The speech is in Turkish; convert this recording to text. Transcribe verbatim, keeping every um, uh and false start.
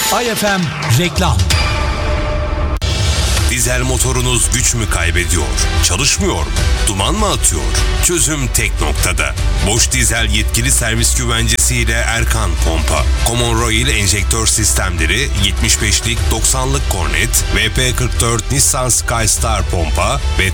Ay F M reklam. Dizel motorunuz güç mü kaybediyor? Çalışmıyor mu? Duman mı atıyor? Çözüm tek noktada. Boş Dizel yetkili servis güvencesiyle Erkan Pompa. Common Rail enjektör sistemleri, yetmiş beşlik doksanlık kornet, V P kırk dört Nissan Skystar pompa ve